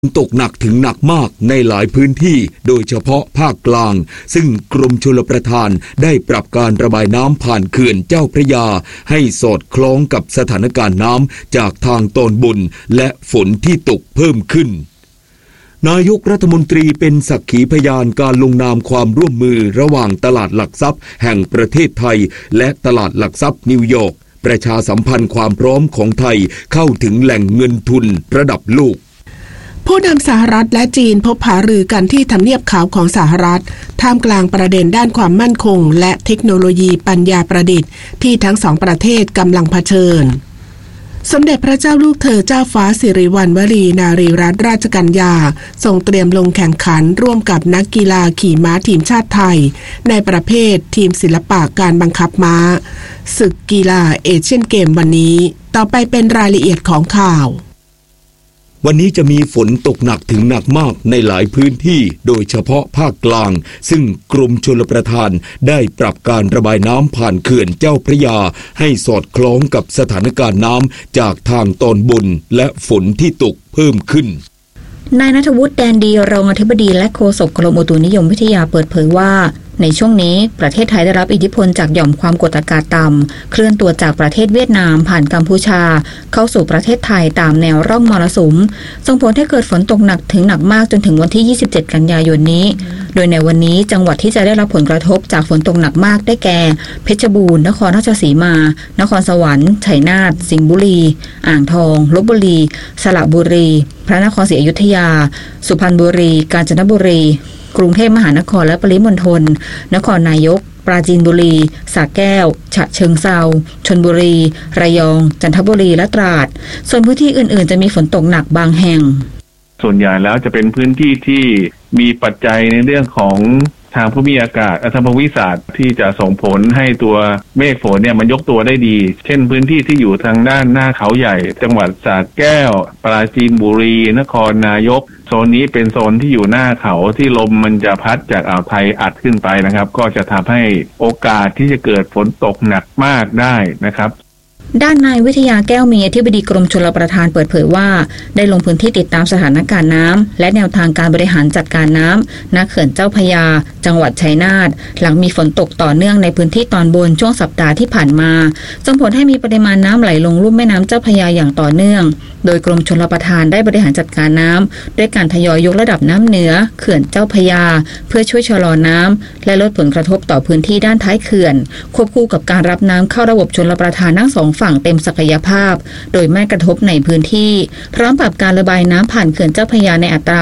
ตกหนักถึงหนักมากในหลายพื้นที่โดยเฉพาะภาคกลางซึ่งกรมชลประทานได้ปรับการระบายน้ำผ่านเขื่อนเจ้าพระยาให้สอดคล้องกับสถานการณ์น้ำจากทางตอนบนและฝนที่ตกเพิ่มขึ้นนายกรัฐมนตรีเป็นสักขีพยานการลงนามความร่วมมือระหว่างตลาดหลักทรัพย์แห่งประเทศไทยและตลาดหลักทรัพย์นิวยอร์กประชาสัมพันธ์ความพร้อมของไทยเข้าถึงแหล่งเงินทุนระดับโลกผู้นำสหรัฐและจีนพบหารือกันที่ทำเนียบขาวของสหรัฐท่ามกลางประเด็นด้านความมั่นคงและเทคโนโลยีปัญญาประดิษฐ์ที่ทั้งสองประเทศกำลังเผชิญสมเด็จพระเจ้าลูกเธอเจ้าฟ้าสิริวัณวรีนารีรัตนราชกัญญาทรงเตรียมลงแข่งขันร่วมกับนักกีฬาขี่ม้าทีมชาติไทยในประเภททีมศิลปะการบังคับม้าศึกกีฬาเอเชียนเกมวันนี้ต่อไปเป็นรายละเอียดของข่าววันนี้จะมีฝนตกหนักถึงหนักมากในหลายพื้นที่โดยเฉพาะภาคกลางซึ่งกรมชลประทานได้ปรับการระบายน้ำผ่านเขื่อนเจ้าพระยาให้สอดคล้องกับสถานการณ์น้ำจากทางตอนบนและฝนที่ตกเพิ่มขึ้นนายณัฐวุฒิแดนดีรองอธิบดีและโฆษกกรมอุตุนิยมวิทยาเปิดเผยว่าในช่วงนี้ประเทศไทยได้รับอิทธิพลจากหย่อมความกดอากาศต่ำเคลื่อนตัวจากประเทศเวียดนามผ่านกัมพูชาเข้าสู่ประเทศไทยตามแนวร่องมรสุมส่งผลให้เกิดฝนตกหนักถึงหนักมากจนถึงวันที่27กันยายนนี้โดยในวันนี้จังหวัดที่จะได้รับผลกระทบจากฝนตกหนักมากได้แก่เพชรบูรณ์นครราชสีมานครสวรรค์ชัยนาทสิงห์บุรีอ่างทองลพบุรีสระบุรีพระนครศรีอยุธยาสุพรรณบุรีกาญจนบุรีกรุงเทพมหานครและปริมณฑลนครนายกปราจีนบุรีสระแก้วฉะเชิงเทราชลบุรีระยองจันทบุรีและตราดส่วนพื้นที่อื่นๆจะมีฝนตกหนักบางแห่งส่วนใหญ่แล้วจะเป็นพื้นที่ที่มีปัจจัยในเรื่องของทางภูมิอากาศทางภูมิศาสตร์ที่จะส่งผลให้ตัวเมฆฝนเนี่ยมันยกตัวได้ดีเช่นพื้นที่ที่อยู่ทางด้านหน้าเขาใหญ่จังหวัดสระแก้วปราจีนบุรีนครนายกโซนนี้เป็นโซนที่อยู่หน้าเขาที่ลมมันจะพัดจากอ่าวไทยอัดขึ้นไปนะครับก็จะทำให้โอกาสที่จะเกิดฝนตกหนักมากได้นะครับด้านนายวิทยาแก้วมีอธิบดีกรมชลประทานเปิดเผยว่าได้ลงพื้นที่ติดตามสถานการณ์น้ำและแนวทางการบริหารจัดการน้ำณเขื่อนเจ้าพระยาจังหวัดชัยนาทหลังมีฝนตกต่อเนื่องในพื้นที่ตอนบนช่วงสัปดาห์ที่ผ่านมาส่งผลให้มีปริมาณน้ำไหลลงลุ่มแม่น้ำเจ้าพระยาอย่างต่อเนื่องโดยกรมชลประทานได้บริหารจัดการน้ำด้วยการทยอยยกระดับน้ำเหนือเขื่อนเจ้าพระยาเพื่อช่วยชะลอน้ำและลดผลกระทบต่อพื้นที่ด้านท้ายเขื่อนควบคู่กับการรับน้ำเข้าระบบชลประทานทั้งสองฝั่งเต็มศักยภาพโดยไม่กระทบในพื้นที่พร้อมปรับการระบายน้ำผ่านเขื่อนเจ้าพระยาในอัตรา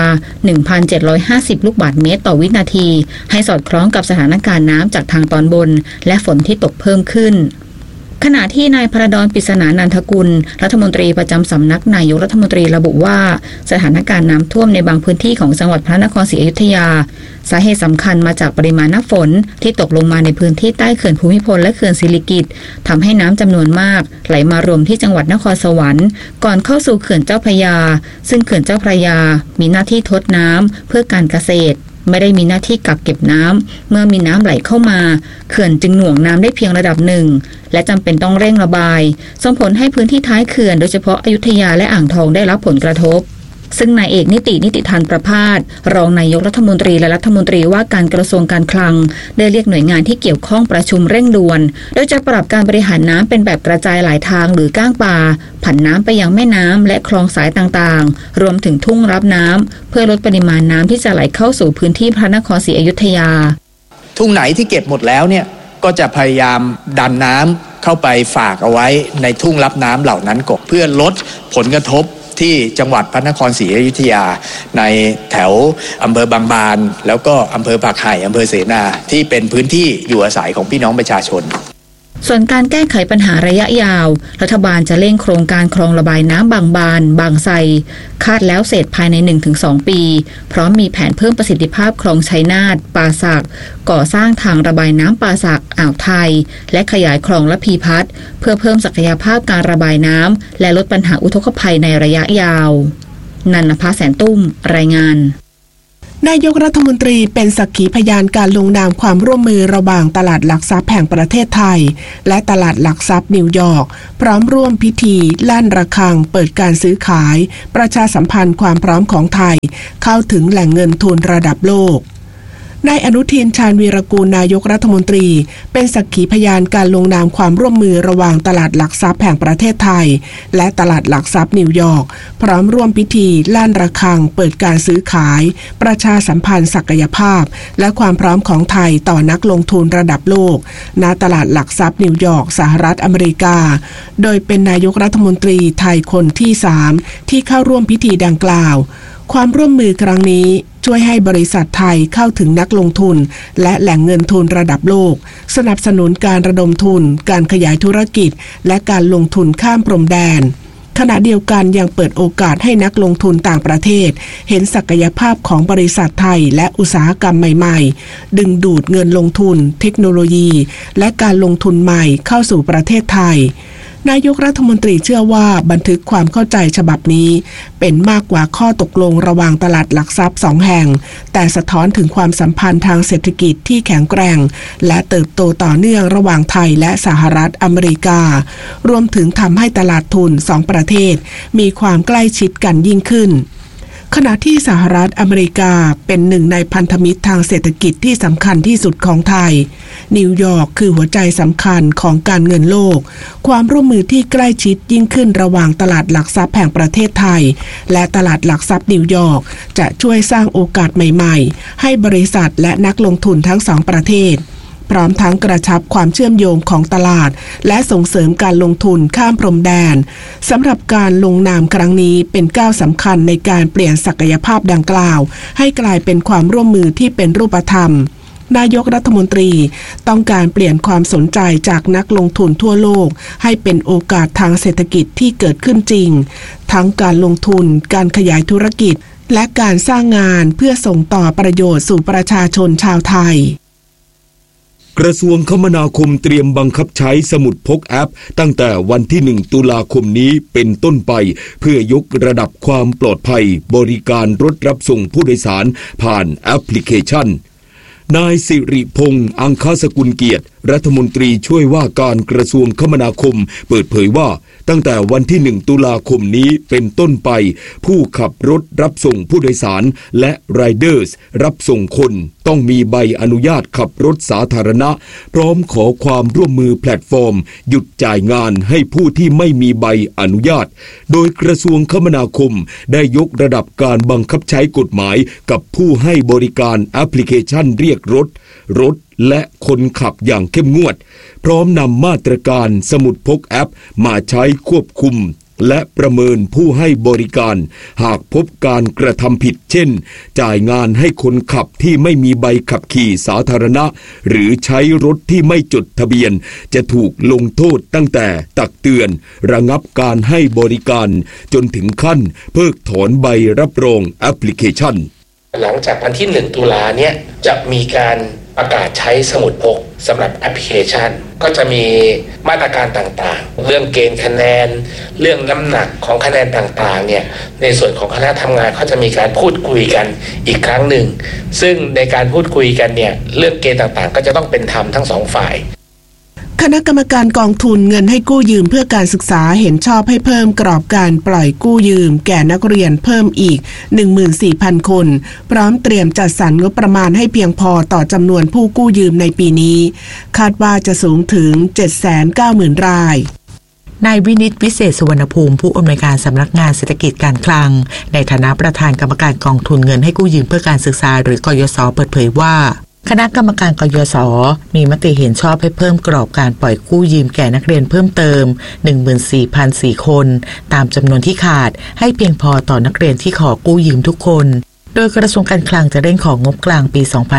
1,750 ลูกบาศก์เมตรต่อวินาทีให้สอดคล้องกับสถานการณ์น้ำจากทางตอนบนและฝนที่ตกเพิ่มขึ้นขณะที่นายพระดอนปริศนานันทกุลรัฐมนตรีประจำสำนักนายกรัฐมนตรีระบุว่าสถานการณ์น้ำท่วมในบางพื้นที่ของจังหวัดพระนครศรีอยุธยาสาเหตุสำคัญมาจากปริมาณน้ำฝนที่ตกลงมาในพื้นที่ใต้เขื่อนภูมิพลและเขื่อนสิริกิติ์ทำให้น้ำจำนวนมากไหลมารวมที่จังหวัดนครสวรรค์ก่อนเข้าสู่เขื่อนเจ้าพระยาซึ่งเขื่อนเจ้าพระยามีหน้าที่ทดน้ำเพื่อการเกษตรไม่ได้มีหน้าที่กักเก็บน้ำเมื่อมีน้ำไหลเข้ามาเขื่อนจึงหน่วงน้ำได้เพียงระดับหนึ่งและจำเป็นต้องเร่งระบายส่งผลให้พื้นที่ท้ายเขื่อนโดยเฉพาะอยุธยาและอ่างทองได้รับผลกระทบซึ่งนายเอกนิติธานประภาสรองนายกรัฐมนตรีและรัฐมนตรีว่าการกระทรวงการคลังได้เรียกหน่วยงานที่เกี่ยวข้องประชุมเร่งด่วนโดยจะปรับการบริหารน้ำเป็นแบบกระจายหลายทางหรือก้างป่าผันน้ำไปยังแม่น้ำและคลองสายต่างๆรวมถึงทุ่งรับน้ำเพื่อลดปริมาณน้ำที่จะไหลเข้าสู่พื้นที่พระนครศรีอยุธยาทุ่งไหนที่เก็บหมดแล้วเนี่ยก็จะพยายามดันน้ำเข้าไปฝากเอาไว้ในทุ่งรับน้ำเหล่านั้นก่อนเพื่อลดผลกระทบที่จังหวัดพระนครศรีอยุธยาในแถวอำเภอบางบานแล้วก็อำเภอผักไห่อำเภอเสนาที่เป็นพื้นที่อยู่อาศัยของพี่น้องประชาชนส่วนการแก้ไขปัญหาระยะยาวรัฐบาลจะเร่งโครงการคลองระบายน้ำบางบานบางไทรคาดแล้วเสร็จภายใน 1-2 ปีพร้อมมีแผนเพิ่มประสิทธิภาพคลองชัยนาทป่าสักก่อสร้างทางระบายน้ำป่าสักอ่าวไทยและขยายคลองระพีพัฒน์เพื่อเพิ่มศักยภาพการระบายน้ำและลดปัญหาอุทกภัยในระยะยาวนันนภาแสนตุ้มรายงานนายกรัฐมนตรีเป็นสักขีพยานการลงนามความร่วมมือระหว่างตลาดหลักทรัพย์แห่งประเทศไทยและตลาดหลักทรัพย์นิวยอร์กพร้อมร่วมพิธีลั่นระฆังเปิดการซื้อขายประชาสัมพันธ์ความพร้อมของไทยเข้าถึงแหล่งเงินทุนระดับโลกนายอนุทินชาญวีรกูลนายกรัฐมนตรีเป็นสักขีพยานการลงนามความร่วมมือระหว่างตลาดหลักทรัพย์แห่งประเทศไทยและตลาดหลักทรัพย์นิวยอร์กพร้อมร่วมพิธีลั่นระฆังเปิดการซื้อขายประชาสัมพันธ์ศักยภาพและความพร้อมของไทยต่อนักลงทุนระดับโลกณตลาดหลักทรัพย์นิวยอร์กสหรัฐอเมริกาโดยเป็นนายกรัฐมนตรีไทยคนที่3ที่เข้าร่วมพิธีดังกล่าวความร่วมมือครั้งนี้ช่วยให้บริษัทไทยเข้าถึงนักลงทุนและแหล่งเงินทุนระดับโลกสนับสนุนการระดมทุนการขยายธุรกิจและการลงทุนข้ามพรมแดนขณะเดียวกันยังเปิดโอกาสให้นักลงทุนต่างประเทศเห็นศักยภาพของบริษัทไทยและอุตสาหกรรมใหม่ๆดึงดูดเงินลงทุนเทคโนโลยีและการลงทุนใหม่เข้าสู่ประเทศไทยนายกรัฐมนตรีเชื่อว่าบันทึกความเข้าใจฉบับนี้เป็นมากกว่าข้อตกลงระหว่างตลาดหลักทรัพย์2แห่งแต่สะท้อนถึงความสัมพันธ์ทางเศรษฐกิจที่แข็งแกร่งและเติบโตต่อเนื่องระหว่างไทยและสหรัฐอเมริการวมถึงทำให้ตลาดทุน2ประเทศมีความใกล้ชิดกันยิ่งขึ้นขณะที่สหรัฐอเมริกาเป็นหนึ่งในพันธมิตรทางเศรษฐกิจที่สำคัญที่สุดของไทยนิวยอร์กคือหัวใจสำคัญของการเงินโลกความร่วมมือที่ใกล้ชิดยิ่งขึ้นระหว่างตลาดหลักทรัพย์แห่งประเทศไทยและตลาดหลักทรัพย์นิวยอร์กจะช่วยสร้างโอกาสใหม่ๆให้บริษัทและนักลงทุนทั้งสองประเทศพร้อมทั้งกระชับความเชื่อมโยงของตลาดและส่งเสริมการลงทุนข้ามพรมแดนสำหรับการลงนามครั้งนี้เป็นก้าวสำคัญในการเปลี่ยนศักยภาพดังกล่าวให้กลายเป็นความร่วมมือที่เป็นรูปธรรมนายกรัฐมนตรีต้องการเปลี่ยนความสนใจจากนักลงทุนทั่วโลกให้เป็นโอกาสทางเศรษฐกิจที่เกิดขึ้นจริงทั้งการลงทุนการขยายธุรกิจและการสร้างงานเพื่อส่งต่อประโยชน์สู่ประชาชนชาวไทยกระทรวงคมนาคมเตรียมบังคับใช้สมุดพกแอปตั้งแต่วันที่1ตุลาคมนี้เป็นต้นไปเพื่อยกระดับความปลอดภัยบริการรถรับส่งผู้โดยสารผ่านแอปพลิเคชันนายสิริพงษ์อังคสกุลเกียรติรัฐมนตรีช่วยว่าการกระทรวงคมนาคมเปิดเผยว่าตั้งแต่วันที่1ตุลาคมนี้เป็นต้นไปผู้ขับรถรับส่งผู้โดยสารและไรเดอร์สรับส่งคนต้องมีใบอนุญาตขับรถสาธารณะพร้อมขอความร่วมมือแพลตฟอร์มหยุดจ่ายงานให้ผู้ที่ไม่มีใบอนุญาตโดยกระทรวงคมนาคมได้ยกระดับการบังคับใช้กฎหมายกับผู้ให้บริการแอปพลิเคชันเรียกรถและคนขับอย่างเข้มงวดพร้อมนำมาตรการสมุดพกแอปมาใช้ควบคุมและประเมินผู้ให้บริการหากพบการกระทำผิดเช่นจ่ายงานให้คนขับที่ไม่มีใบขับขี่สาธารณะหรือใช้รถที่ไม่จดทะเบียนจะถูกลงโทษตั้งแต่ตักเตือนระงับการให้บริการจนถึงขั้นเพิกถอนใบรับรองแอปพลิเคชันหลังจากวันที่1ตุลาเนี่ยจะมีการประกาศใช้สมุดพกสำหรับแอปพลิเคชันก็จะมีมาตรการต่างๆเรื่องเกณฑ์คะแนนเรื่องน้ำหนักของคะแนนต่างๆเนี่ยในส่วนของคณะทำงานเขาจะมีการพูดคุยกันอีกครั้งหนึ่งซึ่งในการพูดคุยกันเนี่ยเรื่องเกณฑ์ต่างๆก็จะต้องเป็นธรรมทั้งสองฝ่ายคณะกรรมการกองทุนเงินให้กู้ยืมเพื่อการศึกษาเห็นชอบให้เพิ่มกรอบการปล่อยกู้ยืมแก่นักเรียนเพิ่มอีก 14,000 คนพร้อมเตรียมจัดสรรงบประมาณให้เพียงพอต่อจำนวนผู้กู้ยืมในปีนี้คาดว่าจะสูงถึง 790,000 รายนายวินิตวิเศษสุวรรณภูมิผู้อำนวยการสำนักงานเศรษฐกิจการคลังในฐานะประธานกรรมการกองทุนเงินให้กู้ยืมเพื่อการศึกษาหรือกยศเปิดเผยว่าคณะกรรมการกยศมีมติเห็นชอบให้เพิ่มกรอบการปล่อยกู้ยืมแก่นักเรียนเพิ่มเติม 14,004 คนตามจำนวนที่ขาดให้เพียงพอต่อนักเรียนที่ขอกู้ยืมทุกคนโดยกระทรวงการคลังจะเร่งของงบกลางปี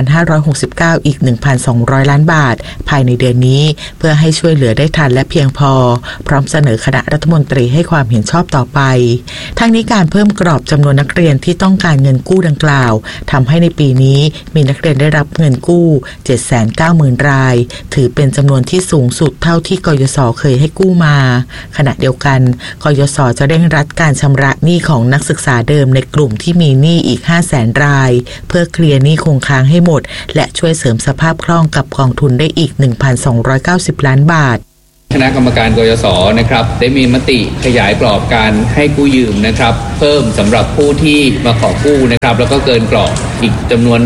2569 อีก 1,200 ล้านบาทภายในเดือนนี้เพื่อให้ช่วยเหลือได้ทันและเพียงพอพร้อมเสนอคณะรัฐมนตรีให้ความเห็นชอบต่อไปทั้งนี้การเพิ่มกรอบจำนวนนักเรียนที่ต้องการเงินกู้ดังกล่าวทำให้ในปีนี้มีนักเรียนได้รับเงินกู้ 790,000 รายถือเป็นจำนวนที่สูงสุดเท่าที่กยศเคยให้กู้มาขณะเดียวกันกยศจะเร่งรัดการชำระหนี้ของนักศึกษาเดิมในกลุ่มที่มีหนี้อีก 500,000 รายเพื่อเคลียร์หนี้คงค้างให้หมดและช่วยเสริมสภาพคล่องกับกองทุนได้อีก 1,290 ล้านบาทคณะกรรมการกยศนะครับได้มีมติขยายกรอบการให้กู้ยืมนะครับเพิ่มสำหรับผู้ที่มาขอกู้นะครับแล้วก็เกินกรอบอีกจำนวน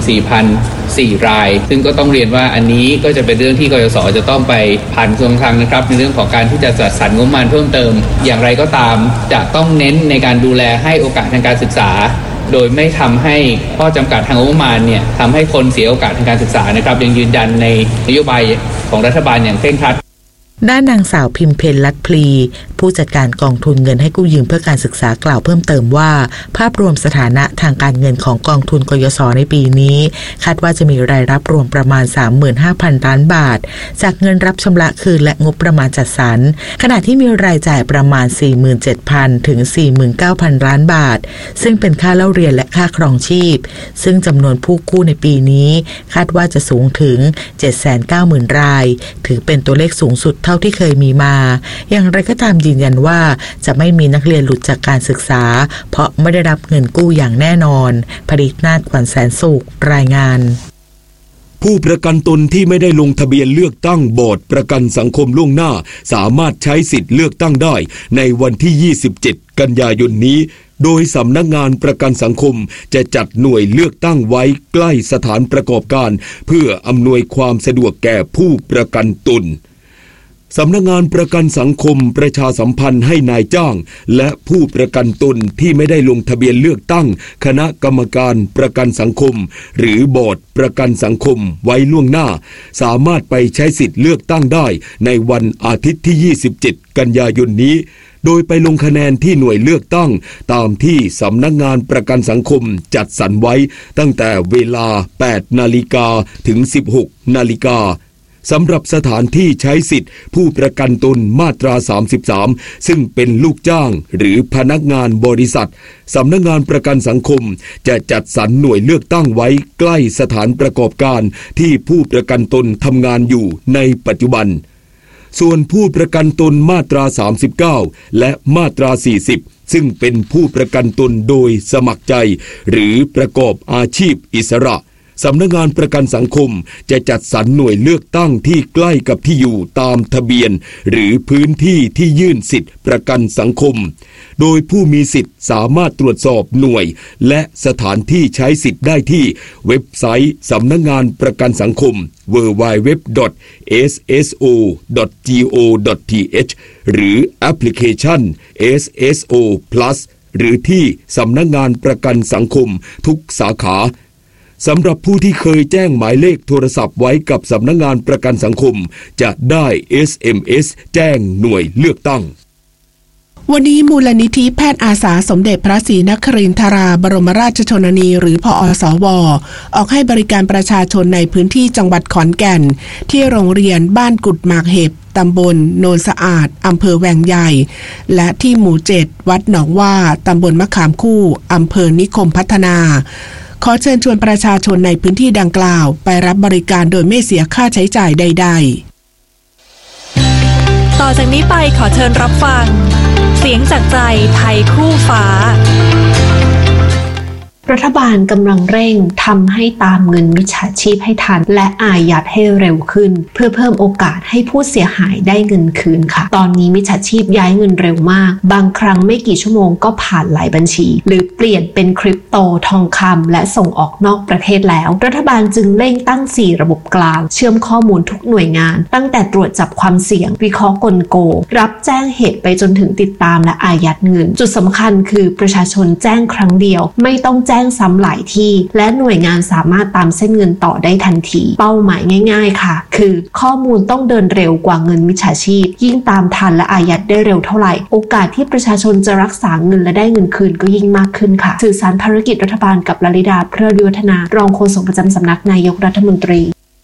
14,004 รายซึ่งก็ต้องเรียนว่าอันนี้ก็จะเป็นเรื่องที่กยศจะต้องไปผ่านกระทรวงคลังนะครับในเรื่องของการที่จะจัดสรรงบประมาณเพิ่มเติมอย่างไรก็ตามจะต้องเน้นในการดูแลให้โอกาสทางการศึกษาโดยไม่ทำให้ข้อจำกัดทางงบประมาณเนี่ยทำให้คนเสียโอกาสทางการศึกษานะครับยังยืนยันในนโยบายของรัฐบาลอย่างเคร่งครัดด้านนางสาวพิมเพลลัดพลีผู้จัดการกองทุนเงินให้กู้ยืมเพื่อการศึกษากล่าวเพิ่มเติมว่าภาพรวมสถานะทางการเงินของกองทุนกยศในปีนี้คาดว่าจะมีรายรับรวมประมาณ 35,000 ล้านบาทจากเงินรับชำระคืนและงบประมาณจัดสรรขณะที่มีรายจ่ายประมาณ 47,000 ถึง 49,000 ล้านบาทซึ่งเป็นค่าเล่าเรียนและค่าครองชีพซึ่งจำนวนผู้กู้ในปีนี้คาดว่าจะสูงถึง 790,000 รายถือเป็นตัวเลขสูงสุดเท่าที่เคยมีมาอย่างไรก็ตามยืนยันว่าจะไม่มีนักเรียนหลุดจากการศึกษาเพราะไม่ได้รับเงินกู้อย่างแน่นอนผลิตนาฏ ขวัญแสนสุขรายงานผู้ประกันตนที่ไม่ได้ลงทะเบียนเลือกตั้งบอร์ดประกันสังคมล่วงหน้าสามารถใช้สิทธิ์เลือกตั้งได้ในวันที่ 27 กันยายนนี้โดยสำนักงานประกันสังคมจะจัดหน่วยเลือกตั้งไว้ใกล้สถานประกอบการเพื่ออำนวยความสะดวกแก่ผู้ประกันตนสำนักงานประกันสังคมประชาสัมพันธ์ให้นายจ้างและผู้ประกันตนที่ไม่ได้ลงทะเบียนเลือกตั้งคณะกรรมการประกันสังคมหรือบอร์ดประกันสังคมไว้ล่วงหน้าสามารถไปใช้สิทธิ์เลือกตั้งได้ในวันอาทิตย์ที่ 27 กันยายนนี้โดยไปลงคะแนนที่หน่วยเลือกตั้งตามที่สำนักงานประกันสังคมจัดสรรไว้ตั้งแต่เวลา 8 นาฬิกาถึง 16 นาฬิกาสำหรับสถานที่ใช้สิทธิ์ผู้ประกันตนมาตรา 33ซึ่งเป็นลูกจ้างหรือพนักงานบริษัทสำนักงานประกันสังคมจะจัดสรรหน่วยเลือกตั้งไว้ใกล้สถานประกอบการที่ผู้ประกันตนทำงานอยู่ในปัจจุบันส่วนผู้ประกันตนมาตรา 39และมาตรา 40ซึ่งเป็นผู้ประกันตนโดยสมัครใจหรือประกอบอาชีพอิสระสำนักงานประกันสังคมจะจัดสรรหน่วยเลือกตั้งที่ใกล้กับที่อยู่ตามทะเบียนหรือพื้นที่ที่ยื่นสิทธิประกันสังคมโดยผู้มีสิทธิ์สามารถตรวจสอบหน่วยและสถานที่ใช้สิทธิ์ได้ที่เว็บไซต์สำนักงานประกันสังคม www.sso.go.th หรือแอปพลิเคชัน SSO Plus หรือที่สำนักงานประกันสังคมทุกสาขาสำหรับผู้ที่เคยแจ้งหมายเลขโทรศัพท์ไว้กับสำนักงานประกันสังคมจะได้ SMS แจ้งหน่วยเลือกตั้งวันนี้มูลนิธิแพทย์อาสาสมเด็จพระศรีนครินทราบรมราชชนนีหรือพอสว.ออกให้บริการประชาชนในพื้นที่จังหวัดขอนแก่นที่โรงเรียนบ้านกุดหมากเห็บตำบลโนนสะอาดอำเภอแวงใหญ่และที่หมู่ 7 วัดหนองว่าตำบลมะขามคู่อำเภอนิคมพัฒนาขอเชิญชวนประชาชนในพื้นที่ดังกล่าวไปรับบริการโดยไม่เสียค่าใช้จ่ายใดๆต่อจากนี้ไปขอเชิญรับฟังเสียงจากใจไทยคู่ฟ้ารัฐบาลกำลังเร่งทำให้ตามเงินมิจฉาชีพให้ทันและอายัดให้เร็วขึ้นเพื่อเพิ่มโอกาสให้ผู้เสียหายได้เงินคืนค่ะตอนนี้มิจฉาชีพย้ายเงินเร็วมากบางครั้งไม่กี่ชั่วโมงก็ผ่านหลายบัญชีหรือเปลี่ยนเป็นคริปโตทองคำและส่งออกนอกประเทศแล้วรัฐบาลจึงเร่งตั้ง4ระบบกลางเชื่อมข้อมูลทุกหน่วยงานตั้งแต่ตรวจจับความเสี่ยงวิเคราะห์กลโกงรับแจ้งเหตุไปจนถึงติดตามและอายัดเงินจุดสำคัญคือประชาชนแจ้งครั้งเดียวไม่ต้องแจ้งซ้ำหลายที่และหน่วยงานสามารถตามเส้นเงินต่อได้ทันทีเป้าหมายง่ายๆค่ะคือข้อมูลต้องเดินเร็วกว่าเงินมิจฉาชีพยิ่งตามทันและอายัดได้เร็วเท่าไหร่โอกาสที่ประชาชนจะรักษาเงินและได้เงินคืนก็ยิ่งมากขึ้นค่ะสื่อสารภารกิจรัฐบาลกับลลิดา เพริศวิวัฒนารองโฆษกประจำสำนักนายกรัฐมนตรี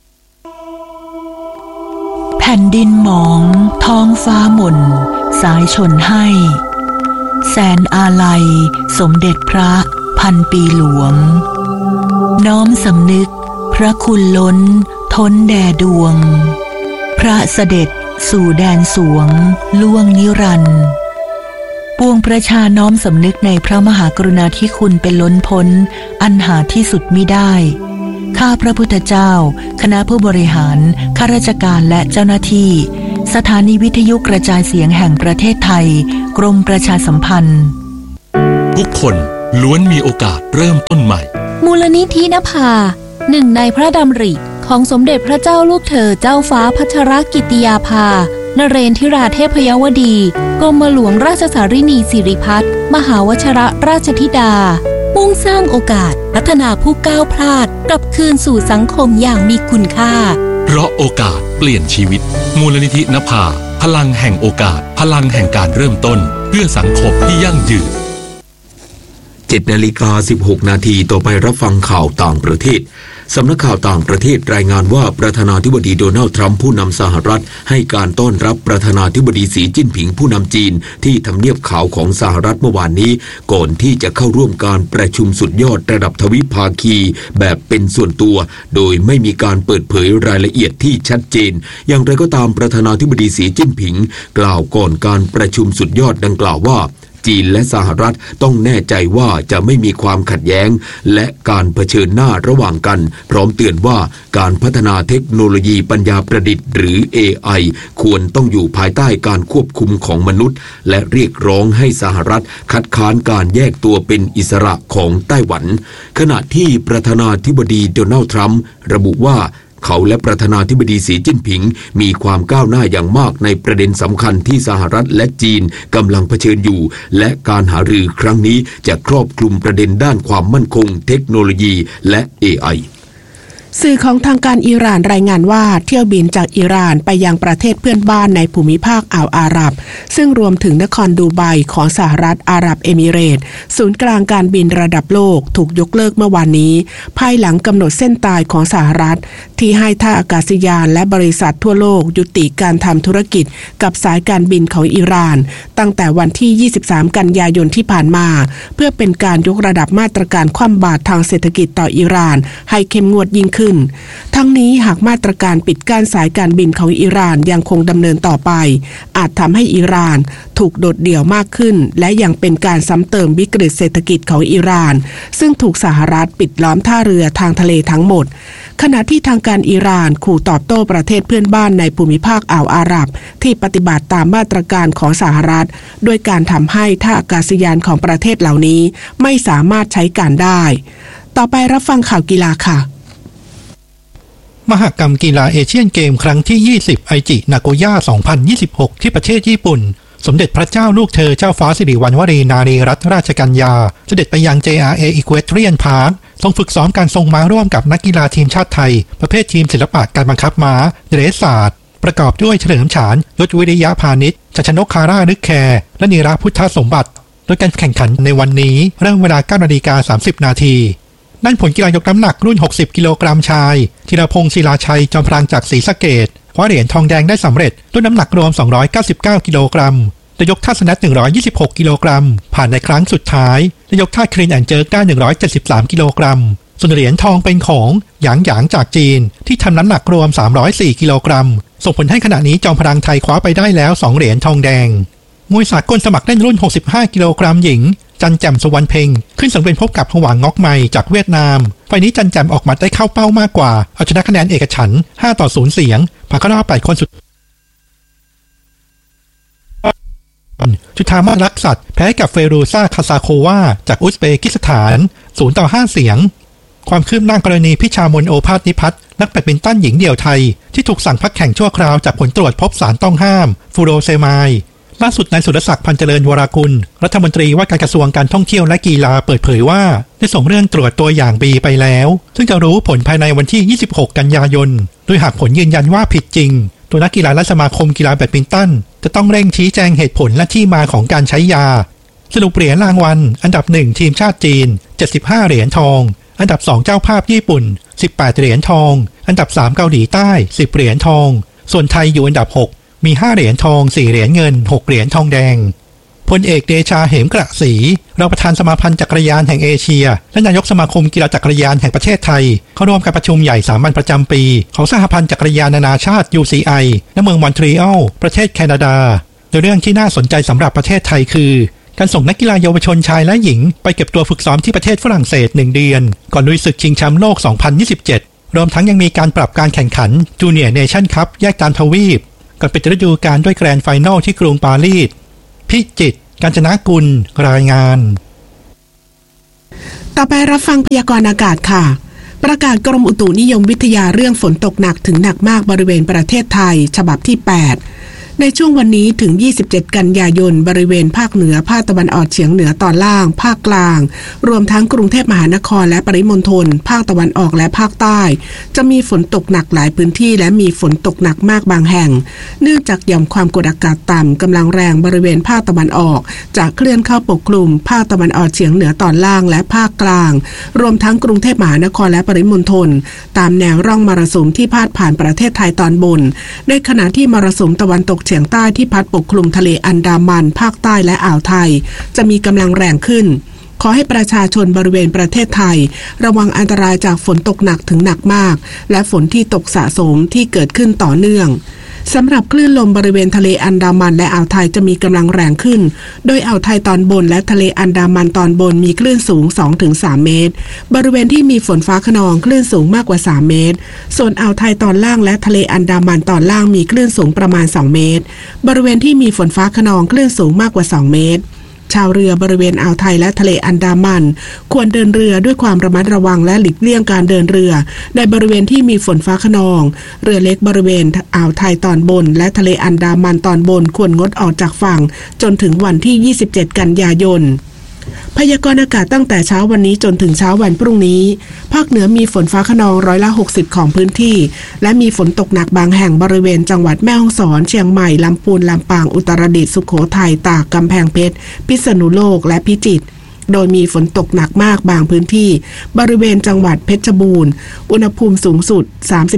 แผ่นดินหมองท้องฟ้าหม่นสายชนให้แสนอาลัยสมเด็จพระพันปีหลวงน้อมสำนึกพระคุณล้นท้นแด่ดวงพระเสด็จสู่แดนสวงล่วงนิรันดร์ปปวงประชาน้อมสำนึกในพระมหากรุณาธิคุณเป็นล้นพ้นอันหาที่สุดมิได้ข้าพระพุทธเจ้าคณะผู้บริหารข้าราชการและเจ้าหน้าที่สถานีวิทยุกระจายเสียงแห่งประเทศไทยกรมประชาสัมพันธ์ทุกคนล้วนมีโอกาสเริ่มต้นใหม่มูลนิธินภาหนึ่งในพระดำริของสมเด็จพระเจ้าลูกเธอเจ้าฟ้าพัชรกิติยาภานเรนทิราเทพยวดีกรมหลวงราชสารินีสิริพัฒน์มหาวชิรราชธิดามุ่งสร้างโอกาสพัฒนาผู้ก้าวพลาดกลับคืนสู่สังคมอย่างมีคุณค่าเพราะโอกาสเปลี่ยนชีวิตมูลนิธินภาพลังแห่งโอกาสพลังแห่งการเริ่มต้นเพื่อสังคมที่ยั่งยืน 7:16 นาทีต่อไปรับฟังข่าวต่างประเทศสำนักข่าวต่างประเทศรายงานว่าประธานาธิบดีโดนัลด์ทรัมป์ผู้นำสหรัฐให้การต้อนรับประธานาธิบดีสีจิ้นผิงผู้นำจีนที่ทำเนียบขาวของสหรัฐเมื่อวานนี้ก่อนที่จะเข้าร่วมการประชุมสุดยอดระดับทวิภาคีแบบเป็นส่วนตัวโดยไม่มีการเปิดเผยรายละเอียดที่ชัดเจนอย่างไรก็ตามประธานาธิบดีสีจิ้นผิงกล่าวก่อนการประชุมสุดยอดดังกล่าวว่าจีนและสหรัฐต้องแน่ใจว่าจะไม่มีความขัดแย้งและการเผชิญหน้าระหว่างกันพร้อมเตือนว่าการพัฒนาเทคโนโลยีปัญญาประดิษฐ์หรือ AI ควรต้องอยู่ภายใต้การควบคุมของมนุษย์และเรียกร้องให้สหรัฐคัดค้านการแยกตัวเป็นอิสระของไต้หวันขณะที่ประธานาธิบดีโดนัลด์ทรัมป์ระบุว่าเขาและประธานาธิบดีสีจิ้นผิงมีความก้าวหน้าอย่างมากในประเด็นสำคัญที่สหรัฐและจีนกำลังเผชิญอยู่และการหารือครั้งนี้จะครอบคลุมประเด็นด้านความมั่นคงเทคโนโลยีและ AI สื่อของทางการอิหร่านรายงานว่าเที่ยวบินจากอิหร่านไปยังประเทศเพื่อนบ้านในภูมิภาคอ่าวอาหรับซึ่งรวมถึงนครดูไบของสหรัฐอาหรับเอมิเรตส์ศูนย์กลางการบินระดับโลกถูกยกเลิกเมื่อวานนี้ภายหลังกำหนดเส้นตายของสหรัฐที่ให้ท่าอากาศยานและบริษัททั่วโลกยุติการทำธุรกิจกับสายการบินของอิหร่านตั้งแต่วันที่23กันยายนที่ผ่านมาเพื่อเป็นการยกระดับมาตรการคว่ำบาตรทางเศรษฐกิจต่ออิหร่านให้เข้มงวดยิ่งขึ้นทั้งนี้หากมาตรการปิดกั้นสายการบินของอิหร่านยังคงดำเนินต่อไปอาจทำให้อิหร่านถูกโดดเดี่ยวมากขึ้นและยังเป็นการซ้ำเติมวิกฤตเศรษฐกิจของอิหร่านซึ่งถูกสหรัฐปิดล้อมท่าเรือทางทะเลทั้งหมดขณะที่ทางการอิหร่านขู่ตอบโต้ประเทศเพื่อนบ้านในภูมิภาคอ่าวอาหรับที่ปฏิบัติตามมาตรการของสหรัฐโดยการทำให้ท่าอากาศยานของประเทศเหล่านี้ไม่สามารถใช้การได้ต่อไปรับฟังข่าวกีฬาค่ะมหกรรมกีฬาเอเชียนเกมครั้งที่20ไอจินาโกย่า2026ที่ประเทศญี่ปุ่นสมเด็จพระเจ้าลูกเธอเจ้าฟ้าสิริวัณวรีนารีรัตนราชกัญญาเสด็จไปยัง JRA Equestrian Park ทรงฝึกซ้อมการทรงม้าร่วมกับนักกีฬาทีมชาติไทยประเภททีมศิลปะการบังคับม้าเดรสศาสตร์ประกอบด้วยเฉลิมฉานยศวิริยะพาณิชย์ชัชนกคาร่าลึกแคร์และนีราพุทธสมบัติโดยการแข่งขันในวันนี้เริ่มเวลา 9:30 นาทีด้านผลกีฬายกน้ำหนักรุ่น60กิโลกรัมชายธีรพงษ์ศิลาชัยจอมพลังจากศรีสะเกษคว้าเหรียญทองแดงได้สำเร็จรุ่นน้ำหนักรวม299กิโลกรัมและยกท่าสแนท126กิโลกรัมผ่านในครั้งสุดท้ายและยกท่าคลีนแอนด์เจิร์กได้173กิโลกรัมส่วนเหรียญทองเป็นของหยางหยางจากจีนที่ทำน้ำหนักรวม304กิโลกรัมส่งผลให้ขณะนี้จอมพลังไทยคว้าไปได้แล้ว2เหรียญทองแดงมวยสากลสมัครเล่นรุ่น65กิโลกรัมหญิงจันแจ่มสุวรรณเพ็งขึ้นสังเวียนพบกับหวังงอกไมจากเวียดนามไฟนี้จันแจ่มออกมาได้เข้าเป้ามากกว่าเอาชนะคะแนนเอกฉันท์5-0เสียงผ่านเข้ารอบ8คนสุดจุธามาศรักษัตริย์แพ้กับเฟรูซาคาซาโควาจากอุซเบกิสถาน0-5เสียงความคืบหน้ากรณีพิชามนโอภาสนิพัฒน์นักแบดมินตันหญิงเดี่ยวไทยที่ถูกสั่งพักแข่งชั่วคราวจากผลตรวจพบสารต้องห้ามฟูโรเซมายล่าสุดนายสุรศักดิ์พันเจริญวรากุลรัฐมนตรีว่าการกระทรวงการท่องเที่ยวและกีฬาเปิดเผยว่าได้ส่งเรื่องตรวจตัวอย่าง B ไปแล้วซึ่งจะรู้ผลภายในวันที่26กันยายนโดยหากผลยืนยันว่าผิดจริงตัวนักกีฬาและสมาคมกีฬาแบดมินตันจะต้องเร่งชี้แจงเหตุผลและที่มาของการใช้ยาสรุปเหรียญรางวัลอันดับ1ทีมชาติจีน75เหรียญทองอันดับ2เจ้าภาพญี่ปุ่น18เหรียญทองอันดับ3เกาหลีใต้10เหรียญทองส่วนไทยอยู่อันดับ6มี5เหรียญทอง4เหรียญเงิน6เหรียญทองแดงพลเอกเดชาเหมกระศรีรองประธานสมาพันธ์จักรยานแห่งเอเชียและนายกสมาคมกีฬาจักรยานแห่งประเทศไทยเข้าร่วมการประชุมใหญ่สามัญประจำปีของสหพันธ์จักรยานนานาชาติ UCI ณเมืองมอนทรีออลประเทศแคนาดาโดยเรื่องที่น่าสนใจสำหรับประเทศไทยคือการส่งนักกีฬาเยาวชนชายและหญิงไปเก็บตัวฝึกซ้อมที่ประเทศฝรั่งเศส1 เดือนก่อนลุยศึกชิงแชมป์โลก 2027 รวมทั้งยังมีการปรับการแข่งขันจูเนียร์เนชั่นคัพแยกตามทวีปก่อนปิดฤดูกาลด้วยแกรนด์ไฟนอลที่กรุงปารีสพิจิตร กาญจนกุลรายงานต่อไปรับฟังพยากรณ์อากาศค่ะประกาศกรมอุตุนิยมวิทยาเรื่องฝนตกหนักถึงหนักมากบริเวณประเทศไทยฉบับที่ 8ในช่วงวันนี้ถึง27กันยายนบริเวณภาคเหนือภาคตะวันออกเฉียงเหนือตอนล่างภาคกลางรวมทั้งกรุงเทพมหานครและปริมณฑลภาคตะวันออกและภาคใต้จะมีฝนตกหนักหลายพื้นที่และมีฝนตกหนักมากบางแห่งเนื่องจากหย่อมความกดอากาศต่ำกำลังแรงบริเวณภาคตะวันออกจะเคลื่อนเข้าปกคลุมภาคตะวันออกเฉียงเหนือตอนล่างและภาคกลางรวมทั้งกรุงเทพมหานครและปริมณฑลตามแนวร่องมรสุมที่พาดผ่านประเทศไทยตอนบนในขณะที่มรสุมตะวันตกเฉียงใต้ที่พัดปกคลุมทะเลอันดามันภาคใต้และอ่าวไทยจะมีกำลังแรงขึ้นขอให้ประชาชนบริเวณประเทศไทยระวังอันตรายจากฝนตกหนักถึงหนักมากและฝนที่ตกสะสมที่เกิดขึ้นต่อเนื่องสำหรับคลื่นลมบริเวณทะเลอันดามันและอ่าวไทยจะมีกำลังแรงขึ้นโดยอ่าวไทยตอนบนและทะเลอันดามันตอนบนมีคลื่นสูง 2-3 เมตรบริเวณที่มีฝนฟ้าคะนองคลื่นสูงมากกว่า3เมตรส่วนอ่าวไทยตอนล่างและทะเลอันดามันตอนล่างมีคลื่นสูงประมาณ2เมตรบริเวณที่มีฝนฟ้าคะนองคลื่นสูงมากกว่า2เมตรชาวเรือบริเวณอ่าวไทยและทะเลอันดามันควรเดินเรือด้วยความระมัดระวังและหลีกเลี่ยงการเดินเรือในบริเวณที่มีฝนฟ้าคะนองเรือเล็กบริเวณอ่าวไทยตอนบนและทะเลอันดามันตอนบนควรงดออกจากฝั่งจนถึงวันที่27กันยายนพยากรณ์อากาศตั้งแต่เช้าวันนี้จนถึงเช้าวันพรุ่งนี้ภาคเหนือมีฝนฟ้าคะนอง60%ของพื้นที่และมีฝนตกหนักบางแห่งบริเวณจังหวัดแม่ฮ่องสอนเชียงใหม่ลำพูนลำปางอุตรดิตถ์สุโขทัยตากกำแพงเพชรพิษณุโลกและพิจิตรโดยมีฝนตกหนักมากบางพื้นที่บริเวณจังหวัดเพชรบูรณ์อุณหภูมิสูงสุด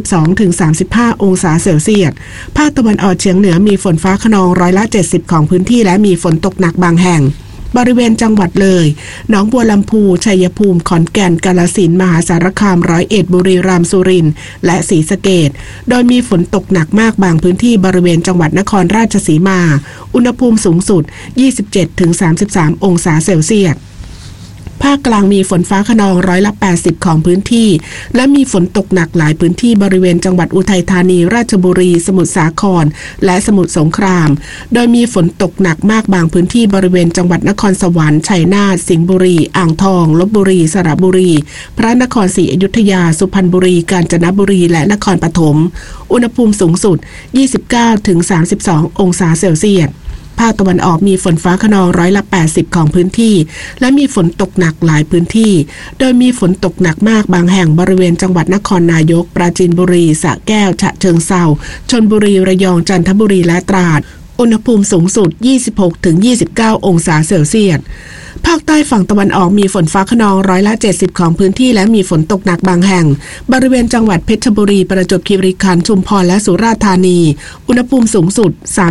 32-35 องศาเซลเซียสภาคตะวันออกเฉียงเหนือมีฝนฟ้าคะนอง70%ของพื้นที่และมีฝนตกหนักบางแห่งบริเวณจังหวัดเลยหนองบัวลำพูชัยภูมิขอนแก่นกาฬสินธุ์มหาสารคามร้อยเอ็ดบุรีรัมย์สุรินทร์และศรีสะเกษโดยมีฝนตกหนักมากบางพื้นที่บริเวณจังหวัดนครราชสีมาอุณหภูมิสูงสุด 27-33 องศาเซลเซียสภาคกลางมีฝนฟ้าคะนอง80%ของพื้นที่และมีฝนตกหนักหลายพื้นที่บริเวณจังหวัดอุทัยธานีราชบุรีสมุทรสาครและสมุทรสงครามโดยมีฝนตกหนักมากบางพื้นที่บริเวณจังหวัดนครสวรรค์ชัยนาทสิงห์บุรีอ่างทองลพบุรีสระบุรีพระนครศรีอยุธยาสุพรรณบุรีกาญจนบุรีและนครปฐมอุณหภูมิสูงสุด 29-32 องศาเซลเซียสภาคตะวันออกมีฝนฟ้าคะนอง80%ของพื้นที่และมีฝนตกหนักหลายพื้นที่โดยมีฝนตกหนักมากบางแห่งบริเวณจังหวัดนครนายกปราจีนบุรีสระแก้วฉะเชิงเทราชลบุรีระยองจันทบุรีและตราดอุณหภูมิสูงสุด 26-29 องศาเซลเซียสภาคใต้ฝั่งตะวันออกมีฝนฟ้าคะนอง70%ของพื้นที่และมีฝนตกหนักบางแห่งบริเวณจังหวัดเพชรบุรีประจวบคีรีขันธ์ชุมพรและสุราษฎร์ธานีอุณหภูมิสูงสุด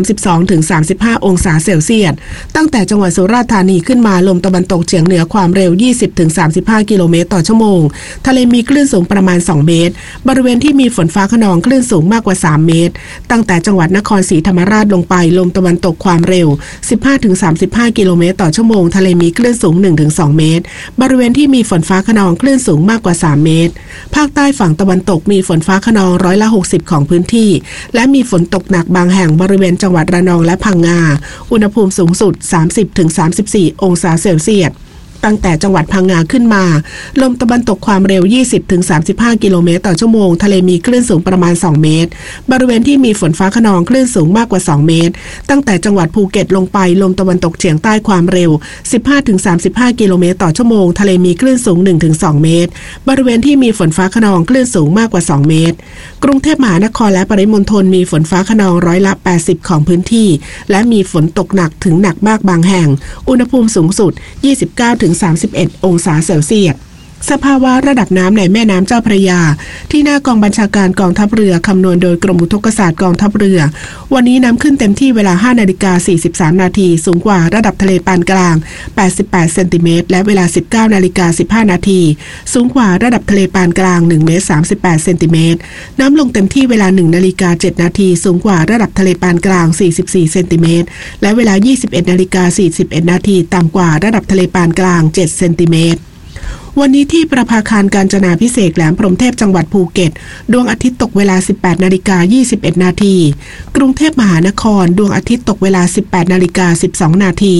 32-35 องศาเซลเซียสตั้งแต่จังหวัดสุราษฎร์ธานีขึ้นมาลมตะวันตกเฉียงเหนือความเร็ว 20-35 กิโลเมตรต่อชั่วโมงทะเลมีคลื่นสูงประมาณ2เมตรบริเวณที่มีฝนฟ้าคะนองคลื่นสูงมากกว่า3เมตรตั้งแต่จังหวัดนครศรีธรรมราชลงไปลมตะวันตกความเร็ว 15-35 กิโลเมตรต่อชั่วโมงทะเลมีคลื่นสูง 1-2 เมตรบริเวณที่มีฝนฟ้าคะนองคลื่นสูงมากกว่า3เมตรภาคใต้ฝั่งตะวันตกมีฝนฟ้าคะนอง60%ของพื้นที่และมีฝนตกหนักบางแห่งบริเวณจังหวัดระนองและพังงาอุณหภูมิสูงสุด 30-34 องศาเซลเซียสตั้งแต่จังหวัดพังงาขึ้นมาลมตะวันตกความเร็ว 20-35 กิโลเมตรต่อชั่วโมงทะเลมีคลื่นสูงประมาณ2เมตรบริเวณที่มีฝนฟ้าคะนองคลื่นสูงมากกว่า2เมตรตั้งแต่จังหวัดภูเก็ตลงไปลมตะวันตกเฉียงใต้ความเร็ว 15-35 กิโลเมตรต่อชั่วโมงทะเลมีคลื่นสูง 1-2 เมตรบริเวณที่มีฝนฟ้าคะนองคลื่นสูงมากกว่า2เมตรกรุงเทพมหานครและปริมณฑลมีฝนฟ้าคะนอง80%ของพื้นที่และมีฝนตกหนักถึงหนักมากบางแห่งอุณหภูมิสูงสุด 29-31 องศาเซลเซียสสภาวะระดับน้ำในแม่น้ำเจ้าพระยาที่หน้ากองบัญชาการกองทัพเรือคำนวณโดยกรมอุทกศาสตร์กองทัพเรือวันนี้น้ำขึ้นเต็มที่เวลา 5:43 นาทีสูงกว่าระดับทะเลปานกลาง88เซนติเมตรและเวลา 19:15 นาทีสูงกว่าระดับทะเลปานกลาง1เมตร38เซนติเมตรน้ำลงเต็มที่เวลา 1:07 นาทีสูงกว่าระดับทะเลปานกลาง44เซนติเมตรและเวลา 21:41 นาทีต่ำกว่าระดับทะเลปานกลาง7เซนติเมตรวันนี้ที่ประภาคารกาญจนาภิเษกแหลมพรหมเทพจังหวัดภูเก็ตดวงอาทิตย์ตกเวลา 18:21 นาทีกรุงเทพมหานครดวงอาทิตย์ตกเวลา 18:12 นาที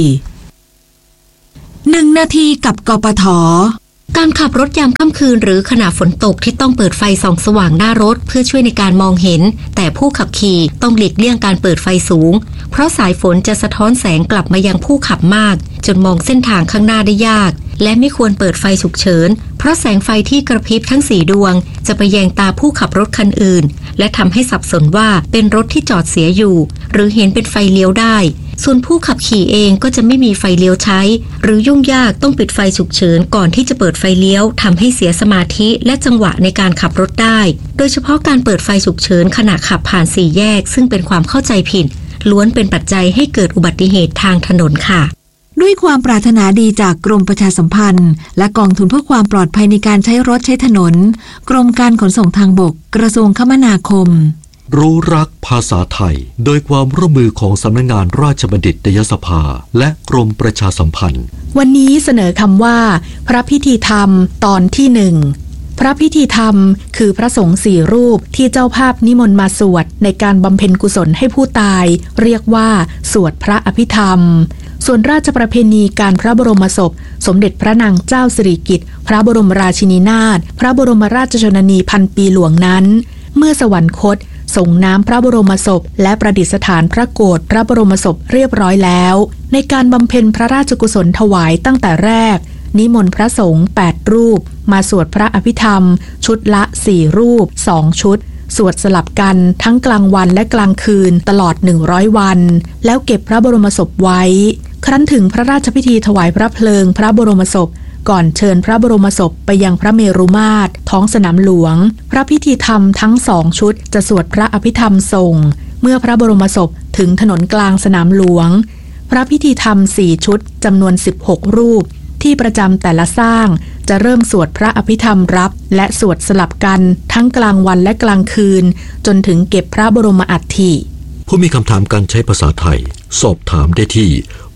1 นาทีกับกปท.การขับรถยามค่ำคืนหรือขณะฝนตกที่ต้องเปิดไฟส่องสว่างหน้ารถเพื่อช่วยในการมองเห็นแต่ผู้ขับขี่ต้องหลีกเลี่ยงการเปิดไฟสูงเพราะสายฝนจะสะท้อนแสงกลับมายังผู้ขับมากจนมองเส้นทางข้างหน้าได้ยากและไม่ควรเปิดไฟฉุกเฉินเพราะแสงไฟที่กระพริบทั้ง4ดวงจะไปแยงตาผู้ขับรถคันอื่นและทำให้สับสนว่าเป็นรถที่จอดเสียอยู่หรือเห็นเป็นไฟเลี้ยวได้ส่วนผู้ขับขี่เองก็จะไม่มีไฟเลี้ยวใช้หรือยุ่งยากต้องปิดไฟฉุกเฉินก่อนที่จะเปิดไฟเลี้ยวทำให้เสียสมาธิและจังหวะในการขับรถได้โดยเฉพาะการเปิดไฟฉุกเฉินขณะขับผ่าน4แยกซึ่งเป็นความเข้าใจผิดล้วนเป็นปัจจัยให้เกิดอุบัติเหตุทางถนนค่ะด้วยความปรารถนาดีจากกรมประชาสัมพันธ์และกองทุนเพื่อความปลอดภัยในการใช้รถใช้ถนนกรมการขนส่งทางบกกระทรวงคมนาคมรู้รักภาษาไทยโดยความร่วมมือของสำนักงานราชบัณฑิตยสภาและกรมประชาสัมพันธ์วันนี้เสนอคำว่าพระพิธีธรรมตอนที่1พระพิธีธรรมคือพระสงฆ์4รูปที่เจ้าภาพนิมนต์มาสวดในการบำเพ็ญกุศลให้ผู้ตายเรียกว่าสวดพระอภิธรรมส่วนราชประเพณีการพระบรมศพสมเด็จพระนางเจ้าสิริกิติ์พระบรมราชินีนาถพระบรมราชชนนีพันปีหลวงนั้นเมื่อสวรรคตส่งน้ำพระบรมศพและประดิษฐานพระโกฐพระบรมศพเรียบร้อยแล้วในการบำเพ็ญพระราชกุศลถวายตั้งแต่แรกนิมนต์พระสงฆ์8รูปมาสวดพระอภิธรรมชุดละ4รูป2ชุดสวดสลับกันทั้งกลางวันและกลางคืนตลอด100วันแล้วเก็บพระบรมศพไว้ครั้นถึงพระราชพิธีถวายพระเพลิงพระบรมศพก่อนเชิญพระบรมศพไปยังพระเมรุมาตรท้องสนามหลวงพระพิธีธรรมทั้ง2ชุดจะสวดพระอภิธรรมส่งเมื่อพระบรมศพถึงถนนกลางสนามหลวงพระพิธีธรรม4ชุดจำนวน16รูปที่ประจำแต่ละสร้างจะเริ่มสวดพระอภิธรรมรับและสวดสลับกันทั้งกลางวันและกลางคืนจนถึงเก็บพระบรมอัฐิผู้มีคำถามการใช้ภาษาไทยสอบถามได้ที่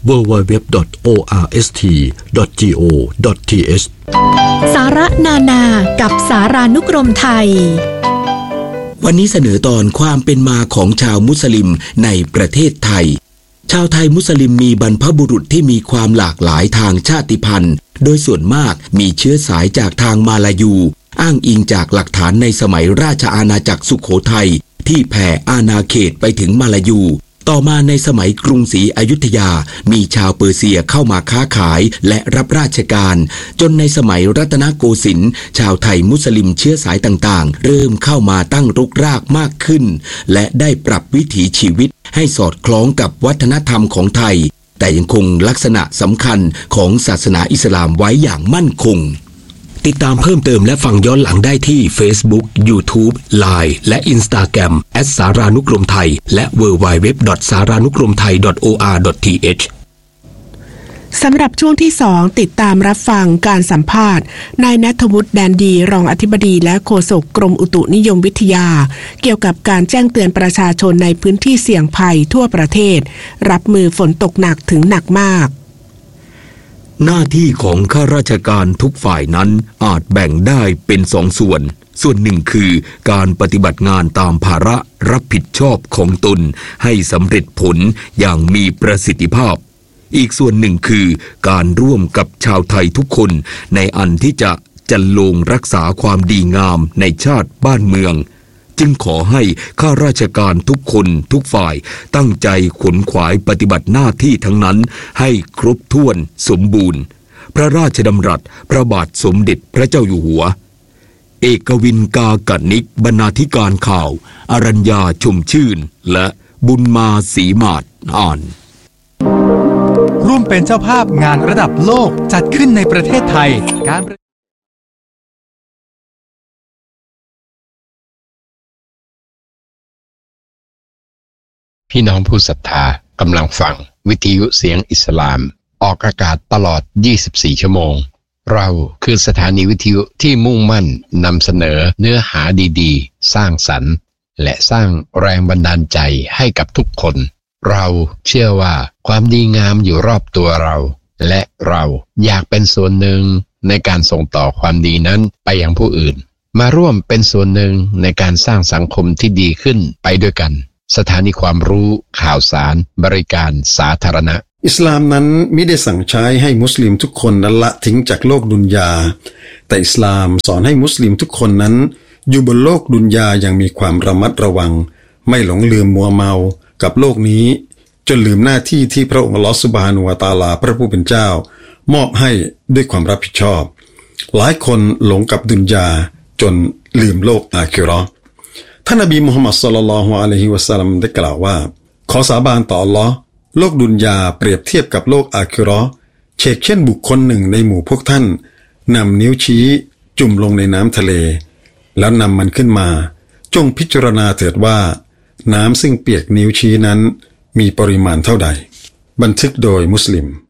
www.orst.go.th สาระนานากับสารานุกรมไทยวันนี้เสนอตอนความเป็นมาของชาวมุสลิมในประเทศไทยชาวไทยมุสลิมมีบรรพบุรุษที่มีความหลากหลายทางชาติพันธุ์โดยส่วนมากมีเชื้อสายจากทางมาลายูอ้างอิงจากหลักฐานในสมัยราชอาณาจักรสุโขทัยที่แผ่อาณาเขตไปถึงมาลายูต่อมาในสมัยกรุงศรีอยุธยามีชาวเปอร์เซียเข้ามาค้าขายและรับราชการจนในสมัยรัตนโกสินทร์ชาวไทยมุสลิมเชื้อสายต่างๆเริ่มเข้ามาตั้งรกรากมากขึ้นและได้ปรับวิถีชีวิตให้สอดคล้องกับวัฒนธรรมของไทยแต่ยังคงลักษณะสำคัญของศาสนาอิสลามไว้อย่างมั่นคงติดตามเพิ่มเติมและฟังย้อนหลังได้ที่ Facebook, YouTube, Line และ Instagram @ สารานุกรมไทยและ www.saranukromthai.or.th สำหรับช่วงที่2ติดตามรับฟังการสัมภาษณ์นายณัฐวุฒิแดนดีรองอธิบดีและโฆษกกรมอุตุนิยมวิทยาเกี่ยวกับการแจ้งเตือนประชาชนในพื้นที่เสี่ยงภัยทั่วประเทศรับมือฝนตกหนักถึงหนักมากหน้าที่ของข้าราชการทุกฝ่ายนั้นอาจแบ่งได้เป็น2 ส่วนหนึ่งคือการปฏิบัติงานตามภาระรับผิดชอบของตนให้สำเร็จผลอย่างมีประสิทธิภาพอีกส่วนหนึ่งคือการร่วมกับชาวไทยทุกคนในอันที่จะจันโลงรักษาความดีงามในชาติบ้านเมืองจึงขอให้ข้าราชการทุกคนทุกฝ่ายตั้งใจขวนขวายปฏิบัติหน้าที่ทั้งนั้นให้ครบถ้วนสมบูรณ์พระราชดำรัสพระบาทสมเด็จพระเจ้าอยู่หัวเอกวินกากนิกบรรณาธิการข่าวอรัญญาชมชื่นและบุญมาศรีมาศอ่านร่วมเป็นเจ้าภาพงานระดับโลกจัดขึ้นในประเทศไทยการพี่น้องผู้ศรัทธากำลังฟังวิทยุเสียงอิสลามออกอากาศตลอด24ชั่วโมงเราคือสถานีวิทยุที่มุ่งมั่นนำเสนอเนื้อหาดีๆสร้างสรรค์และสร้างแรงบันดาลใจให้กับทุกคนเราเชื่อว่าความดีงามอยู่รอบตัวเราและเราอยากเป็นส่วนหนึ่งในการส่งต่อความดีนั้นไปยังผู้อื่นมาร่วมเป็นส่วนหนึ่งในการสร้างสังคมที่ดีขึ้นไปด้วยกันสถานีความรู้ข่าวสารบริการสาธารณะอิสลามนั้นมิได้สั่งใช้ให้มุสลิมทุกคนนั้นละทิ้งจากโลกดุนยาแต่อิสลามสอนให้มุสลิมทุกคนนั้นอยู่บนโลกดุนยาอย่างมีความระมัดระวังไม่หลงลืมมัวเมากับโลกนี้จนลืมหน้าที่ที่พระองค์อัลเลาะห์ซุบฮานะฮูวะตะอาลาพระผู้เป็นเจ้ามอบให้ด้วยความรับผิดชอบหลายคนหลงกับดุนยาจนลืมโลกอาคิเราะห์ท่านนบีมุฮัมมัดศ็อลลัลลอฮุอะลัยฮิวะซัลลัมได้กล่าวว่าขอสาบานต่ออัลเลาะห์โลกดุนยาเปรียบเทียบกับโลกอาคิเราะห์เช่นบุคคลหนึ่งในหมู่พวกท่านนำนิ้วชี้จุ่มลงในน้ำทะเลแล้วนำมันขึ้นมาจงพิจารณาเถิดว่าน้ำซึ่งเปียกนิ้วชี้นั้นมีปริมาณเท่าใดบันทึกโดยมุสลิม